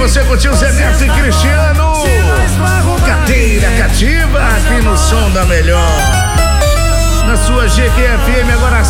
você curtiu Zé Neto e Cristiano. Cadeira cativa aqui no som da melhor. Na sua GQFM, agora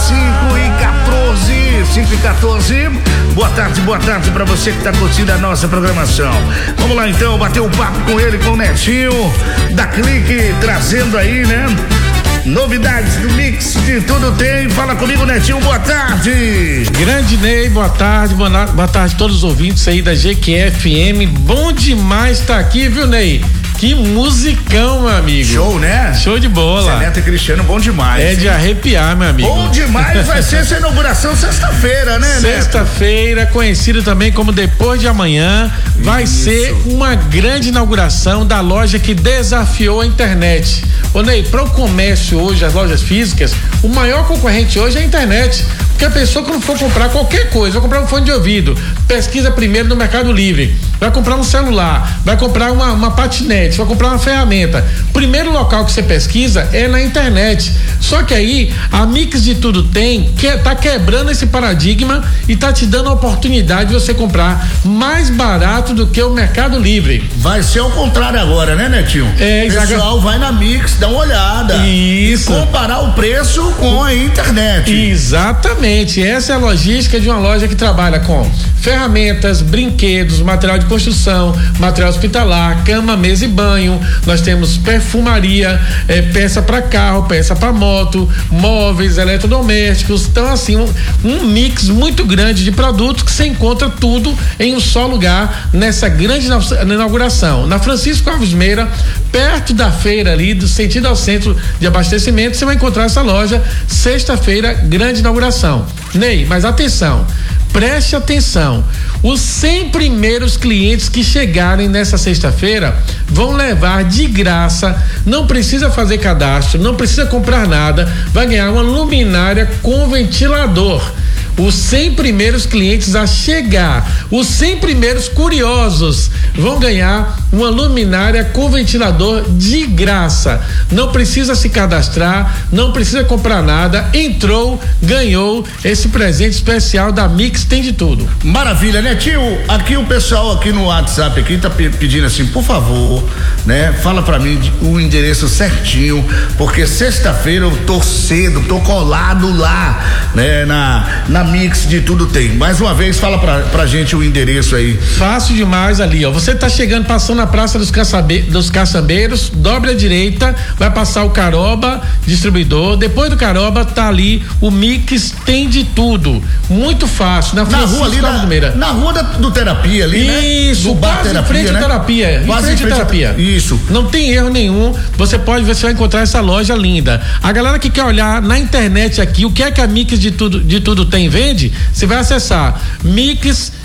5h14. Boa tarde pra você que tá curtindo a nossa programação. Vamos lá então, bater um papo com ele, com o Netinho, da Clique, trazendo aí, né? Novidades do Mix de Tudo Tem. Fala comigo, Netinho, boa tarde. Grande Ney, boa tarde a todos os ouvintes aí da GQFM. Bom demais estar aqui, viu, Ney? Que musicão, meu amigo. Show, né? Show de bola. Zé Neto e Cristiano, bom demais. É de arrepiar, meu amigo. Bom demais, vai ser essa inauguração sexta-feira, né, Sexta-feira, conhecido também como depois de amanhã, vai ser uma grande inauguração da loja que desafiou a internet. Ô Ney, para o comércio hoje, as lojas físicas, o maior concorrente hoje é a internet. Porque a pessoa, quando for comprar qualquer coisa, vai comprar um fone de ouvido, pesquisa primeiro no Mercado Livre, vai comprar um celular, vai comprar uma patinete, vai comprar uma ferramenta. Primeiro local que você pesquisa é na internet. Só que aí a Mix de Tudo Tem tá quebrando esse paradigma e tá te dando a oportunidade de você comprar mais barato do que o Mercado Livre. Vai ser o contrário agora, né, Netinho? É, o pessoal vai na Mix, dá uma olhada. Isso. E comparar o preço com a internet. Exatamente. Essa é a logística de uma loja que trabalha com ferramentas, brinquedos, material de construção, material hospitalar, cama, mesa e banho. Nós temos perfumaria, peça para carro, peça para moto, móveis, eletrodomésticos. Então, assim, um mix muito grande de produtos que você encontra tudo em um só lugar nessa grande inauguração. Na Francisco Alves Meira, perto da feira ali, do sentido ao centro de abastecimento, você vai encontrar essa loja. Sexta-feira, grande inauguração. Ney, mas atenção, preste atenção, os 100 primeiros clientes que chegarem nessa sexta-feira vão levar de graça, não precisa fazer cadastro, não precisa comprar nada, vai ganhar uma luminária com ventilador. Os 100 primeiros clientes a chegar, os 100 primeiros curiosos vão ganhar uma luminária com ventilador de graça. Não precisa se cadastrar, não precisa comprar nada. Entrou, ganhou esse presente especial da Mix Tem de Tudo. Maravilha, né, tio? Aqui o pessoal aqui no WhatsApp aqui tá pedindo assim, por favor, né? Fala pra mim o endereço certinho, porque sexta-feira eu tô cedo, tô colado lá, né? Na Mix de Tudo Tem. Mais uma vez, fala pra gente o endereço aí. Fácil demais ali, ó. Você tá chegando, passando na Praça dos Caçambeiros, dobre à direita, vai passar o Caroba Distribuidor. Depois do Caroba tá ali o Mix Tem de Tudo. Muito fácil. Na rua ali, na rua do Terapia ali, né? Isso, do bar quase terapia, em frente à né? Terapia. Quase em frente à Terapia. Isso. Não tem erro nenhum. Você vai encontrar essa loja linda. A galera que quer olhar na internet aqui o que é que a Mix de Tudo Tem vende, você vai acessar Mix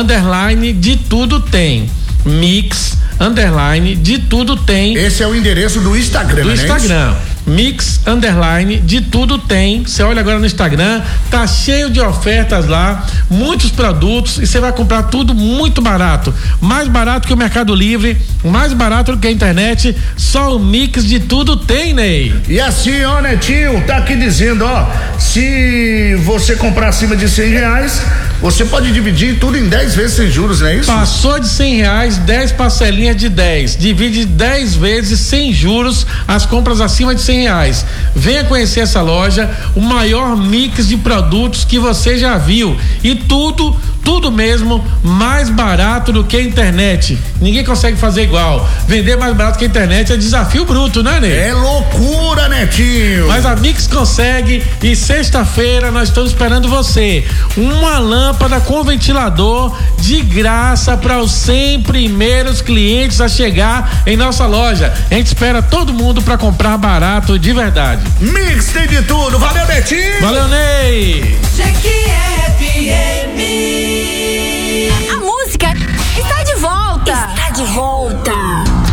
_ de Tudo Tem. Mix _ de Tudo Tem. Esse é o endereço do Instagram, do Instagram. Mix _ de Tudo Tem. Você olha agora no Instagram, tá cheio de ofertas lá, muitos produtos, e você vai comprar tudo muito barato, mais barato que o Mercado Livre, mais barato do que a internet. Só o Mix de Tudo Tem, Ney. E assim, ó, Netinho, tá aqui dizendo, ó, se você comprar acima de R$100, você pode dividir tudo em 10 vezes sem juros, não é isso? Passou de R$100, 10 parcelinhas de 10. Divide 10 vezes sem juros as compras acima de R$100. Venha conhecer essa loja, o maior mix de produtos que você já viu. E tudo mesmo mais barato do que a internet. Ninguém consegue fazer igual. Vender mais barato que a internet é desafio bruto, né, Ney? É loucura, Netinho. Mas a Mix consegue, e sexta-feira nós estamos esperando você. Uma lâmpada com ventilador de graça para os 100 primeiros clientes a chegar em nossa loja. A gente espera todo mundo para comprar barato de verdade. Mix Tem de Tudo. Valeu, Netinho. Valeu, Ney.